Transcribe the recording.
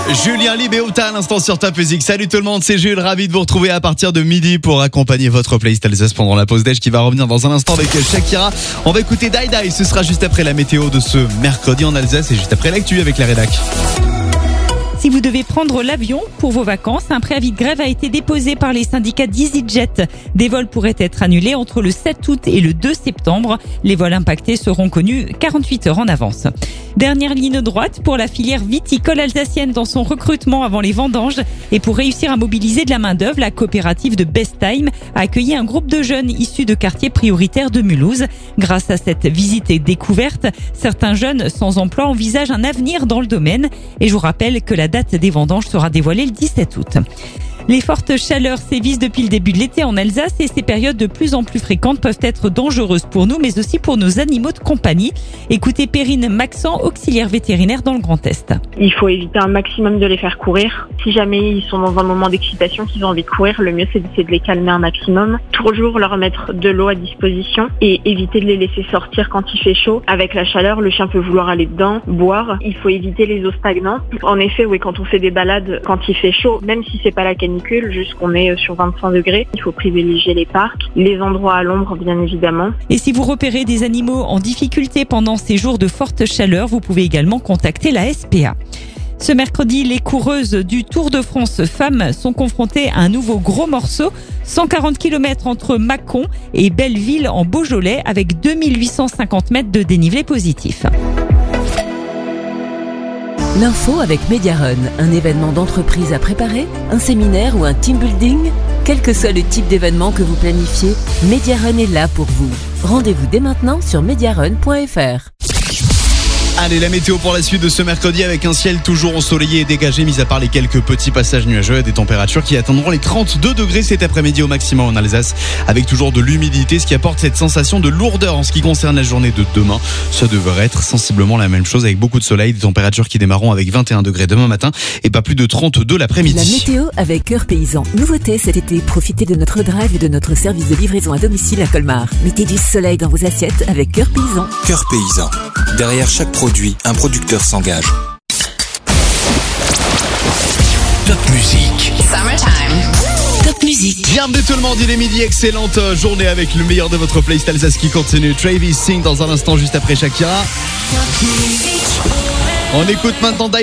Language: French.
Julien Libéouta à l'instant sur Top Music. Salut tout le monde, c'est Jules, ravi de vous retrouver à partir de midi pour accompagner votre playlist Alsace pendant la pause déj qui va revenir dans un instant avec Shakira. On va écouter Die Die, ce sera juste après la météo de ce mercredi en Alsace et juste après l'actu avec la rédac. Si vous devez prendre l'avion pour vos vacances, un préavis de grève a été déposé par les syndicats d'EasyJet. Des vols pourraient être annulés entre le 7 août et le 2 septembre. Les vols impactés seront connus 48 heures en avance. Dernière ligne droite pour la filière viticole alsacienne dans son recrutement avant les vendanges. Et pour réussir à mobiliser de la main-d'œuvre, la coopérative de Best Time a accueilli un groupe de jeunes issus de quartiers prioritaires de Mulhouse. Grâce à cette visite et découverte, certains jeunes sans emploi envisagent un avenir dans le domaine. Et je vous rappelle que la date des vendanges sera dévoilée le 17 août. Les fortes chaleurs sévissent depuis le début de l'été en Alsace et ces périodes de plus en plus fréquentes peuvent être dangereuses pour nous, mais aussi pour nos animaux de compagnie. Écoutez Perrine Maxent, auxiliaire vétérinaire dans le Grand Est. Il faut éviter un maximum de les faire courir. Si jamais ils sont dans un moment d'excitation, qu'ils ont envie de courir, le mieux c'est d'essayer de les calmer un maximum. Toujours leur mettre de l'eau à disposition et éviter de les laisser sortir quand il fait chaud. Avec la chaleur, le chien peut vouloir aller dedans, boire. Il faut éviter les eaux stagnantes. En effet, oui, quand on fait des balades, quand il fait chaud, même si c'est pas la canicule, juste qu'on est sur 25 degrés, il faut privilégier les parcs, les endroits à l'ombre bien évidemment. Et si vous repérez des animaux en difficulté pendant ces jours de forte chaleur, vous pouvez également contacter la SPA. Ce mercredi, les coureuses du Tour de France femmes sont confrontées à un nouveau gros morceau, 140 km entre Mâcon et Belleville en Beaujolais avec 2850 mètres de dénivelé positif. L'info avec Mediarun, un événement d'entreprise à préparer, un séminaire ou un team building. Quel que soit le type d'événement que vous planifiez, Mediarun est là pour vous. Rendez-vous dès maintenant sur mediarun.fr. Allez, la météo pour la suite de ce mercredi avec un ciel toujours ensoleillé et dégagé, mis à part les quelques petits passages nuageux et des températures qui atteindront les 32 degrés cet après-midi au maximum en Alsace, avec toujours de l'humidité, ce qui apporte cette sensation de lourdeur en ce qui concerne la journée de demain. Ça devrait être sensiblement la même chose avec beaucoup de soleil, des températures qui démarreront avec 21 degrés demain matin et pas plus de 32 l'après-midi. La météo avec Cœur Paysan. Nouveauté cet été, profitez de notre drive et de notre service de livraison à domicile à Colmar. Mettez du soleil dans vos assiettes avec Cœur Paysan. Cœur Paysan. Derrière chaque produit, un producteur s'engage. Top Music. Summertime. Top Music. Bienvenue tout le monde, il est midi, excellente journée avec le meilleur de votre playlist Alsace qui continue. Travis Sing dans un instant juste après Shakira. On écoute maintenant